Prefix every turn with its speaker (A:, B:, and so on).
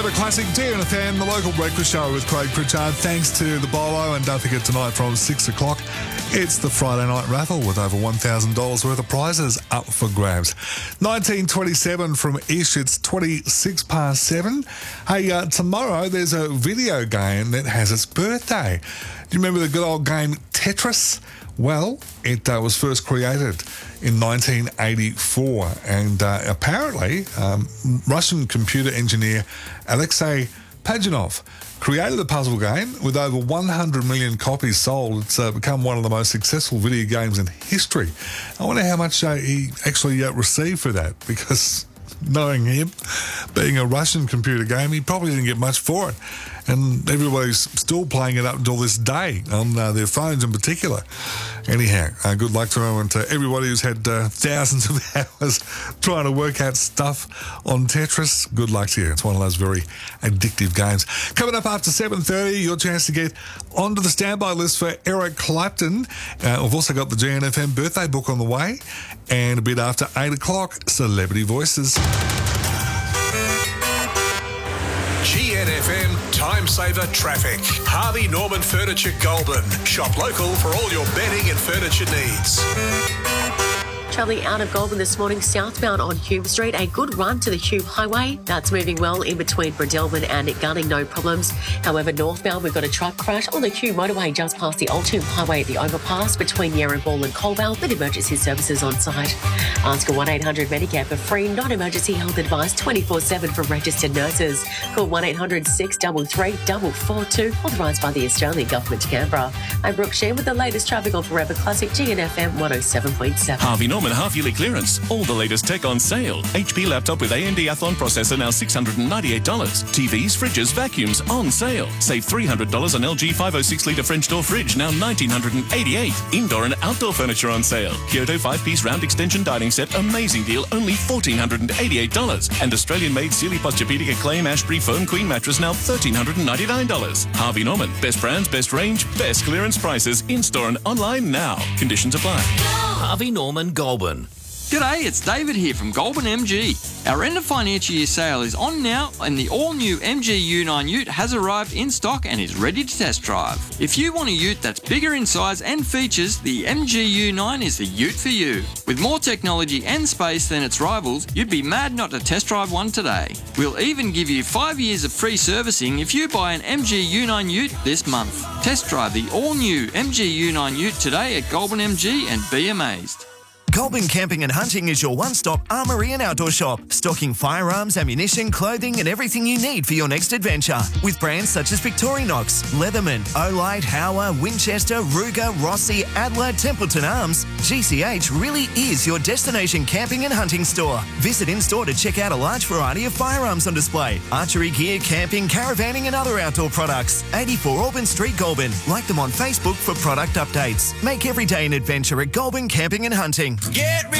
A: Forever Classic DNFM, the local breakfast show with Craig Pritchard. Thanks to the Bolo, and don't forget tonight from 6 o'clock, it's the Friday night raffle with over $1,000 worth of prizes up for grabs. 1927 from Ish, it's 26 past 7. Hey, tomorrow there's a video game that has its birthday. Do you remember the good old game Tetris? Well, it was first created in 1984, and apparently Russian computer engineer Alexei Pajitnov created the puzzle game with over 100 million copies sold. It's become one of the most successful video games in history. I wonder how much he actually received for that, because knowing him, being a Russian computer game, he probably didn't get much for it. And everybody's still playing it up until this day, on their phones in particular. Anyhow, good luck to him and to everybody who's had thousands of hours trying to work out stuff on Tetris. Good luck to you. It's one of those very addictive games. Coming up after 7:30, your chance to get onto the standby list for Eric Clapton. We've also got the GNFM birthday book on the way. And a bit after 8 o'clock, Celebrity Voices.
B: GNFM Time Saver Traffic. Harvey Norman Furniture Goulburn. Shop local for all your bedding and furniture needs.
C: Travelling out of Goulburn this morning, southbound on Hume Street, a good run to the Hume Highway. That's moving well in between Bredilman and Gunning, no problems. However, northbound, we've got a truck crash on the Hume motorway just past the Old Hume Highway at the overpass between Yarraville and Colvale, with emergency services on site. Ask a 1-800-Medicare for free non-emergency health advice 24/7 from registered nurses. Call 1-800-633-442, authorised by the Australian Government, Canberra. I'm Brooke Sheen with the latest traffic on Forever Classic GNFM 107.7.
D: Harvey Norman half-yearly clearance. All the latest tech on sale. HP laptop with AMD Athlon processor now $698. TVs, fridges, vacuums on sale. Save $300 on LG 506-litre French door fridge, now $1,988. Indoor and outdoor furniture on sale. Kyoto 5-piece round extension dining set, amazing deal, only $1,488. And Australian-made Sealy Posturepedic Acclaim Ashbury Foam Queen mattress, now $1,399. Harvey Norman, best brands, best range, best clearance prices, in-store and online now. Conditions apply.
E: Harvey Norman Goulburn.
F: G'day, it's David here from Goulburn MG. Our end of financial year sale is on now, and the all-new MG U9 Ute has arrived in stock and is ready to test drive. If you want a ute that's bigger in size and features, the MG U9 is the ute for you. With more technology and space than its rivals, you'd be mad not to test drive one today. We'll even give you 5 years of free servicing if you buy an MG U9 Ute this month. Test drive the all-new MG U9 Ute today at Goulburn MG and be amazed.
G: Goulburn Camping and Hunting is your one-stop armoury and outdoor shop, stocking firearms, ammunition, clothing and everything you need for your next adventure. With brands such as Victorinox, Leatherman, Olight, Hauer, Winchester, Ruger, Rossi, Adler, Templeton Arms, GCH really is your destination camping and hunting store. Visit in-store to check out a large variety of firearms on display, archery gear, camping, caravanning and other outdoor products. 84 Auburn Street, Goulburn. Like them on Facebook for product updates. Make every day an adventure at Goulburn Camping and Hunting.
E: Get